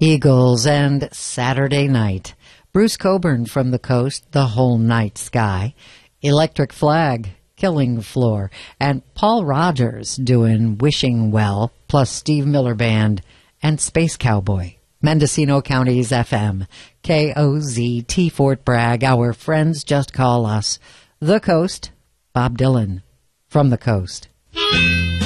Eagles and Saturday Night. Bruce Cockburn from the Coast, The Whole Night Sky. Electric Flag, Killing Floor. And Paul Rogers doing Wishing Well, plus Steve Miller Band and Space Cowboy. Mendocino County's FM, KOZT Fort Bragg. Our friends just call us The Coast. Bob Dylan from the Coast.